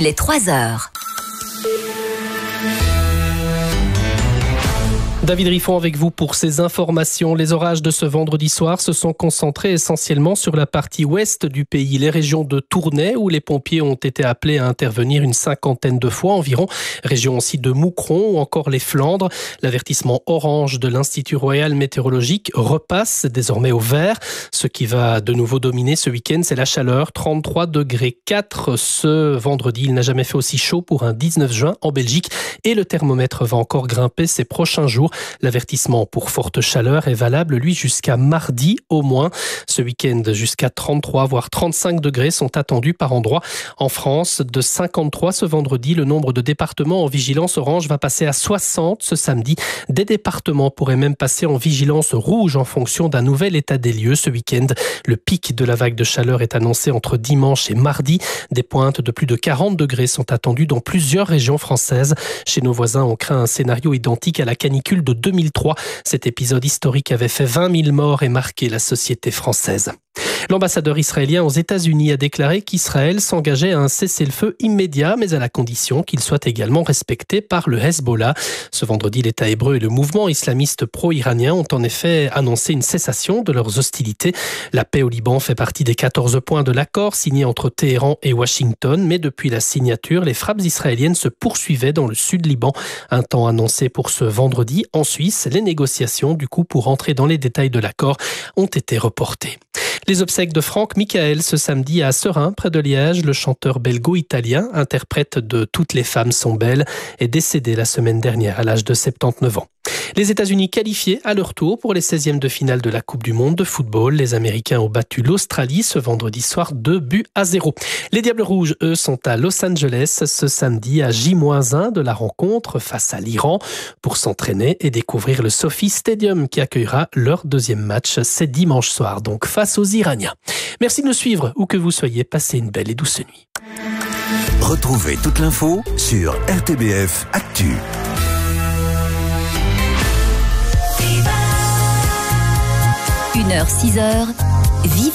est 3h. David Riffon avec vous pour ces informations. Les orages de ce vendredi soir se sont concentrés essentiellement sur la partie ouest du pays. Les régions de Tournai, où les pompiers ont été appelés à intervenir une 50aine de fois environ. Région aussi de Moucron ou encore les Flandres. L'avertissement orange de l'Institut Royal Météorologique repasse désormais au vert. Ce qui va de nouveau dominer ce week-end, c'est la chaleur. 33,4 degrés ce vendredi. Il n'a jamais fait aussi chaud pour un 19 juin en Belgique. Et le thermomètre va encore grimper ces prochains jours. L'avertissement pour forte chaleur est valable, lui, jusqu'à mardi au moins. Ce week-end, jusqu'à 33 voire 35 degrés sont attendus par endroits. En France, de 53 ce vendredi, le nombre de départements en vigilance orange va passer à 60 ce samedi. Des départements pourraient même passer en vigilance rouge en fonction d'un nouvel état des lieux ce week-end. Le pic de la vague de chaleur est annoncé entre dimanche et mardi. Des pointes de plus de 40 degrés sont attendues dans plusieurs régions françaises. Chez nos voisins, on craint un scénario identique à la canicule de 2003. Cet épisode historique avait fait 20 000 morts et marqué la société française. L'ambassadeur israélien aux États-Unis a déclaré qu'Israël s'engageait à un cessez-le-feu immédiat, mais à la condition qu'il soit également respecté par le Hezbollah. Ce vendredi, l'État hébreu et le mouvement islamiste pro-iranien ont en effet annoncé une cessation de leurs hostilités. La paix au Liban fait partie des 14 points de l'accord signé entre Téhéran et Washington, mais depuis la signature, les frappes israéliennes se poursuivaient dans le sud Liban. Un temps annoncé pour ce vendredi. En Suisse, les négociations, du coup, pour entrer dans les détails de l'accord, ont été reportées. Les obsèques de Franck Michael ce samedi à Seraing, près de Liège. Le chanteur belgo-italien, interprète de Toutes les femmes sont belles, est décédé la semaine dernière à l'âge de 79 ans. Les États-Unis qualifiés à leur tour pour les 16e de finale de la Coupe du Monde de football. Les Américains ont battu l'Australie ce vendredi soir 2-0. Les Diables Rouges, eux, sont à Los Angeles ce samedi à J-1 de la rencontre face à l'Iran pour s'entraîner et découvrir le Sophie Stadium qui accueillera leur deuxième match. C'est dimanche soir, donc face aux Iraniens. Merci de nous suivre, où que vous soyez. Passez une belle et douce nuit. Retrouvez toute l'info sur RTBF Actu. 1h, 6h, vive